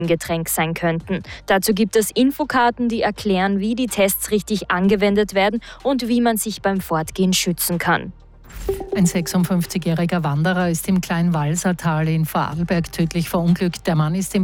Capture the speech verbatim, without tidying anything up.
Getränk sein könnten. Dazu gibt es Infokarten, die erklären, wie die Tests richtig angewendet werden und wie man sich beim Fortgehen schützen kann. Ein sechsundfünfzigjähriger Wanderer ist im Kleinwalsertal in Vorarlberg tödlich verunglückt. Der Mann ist im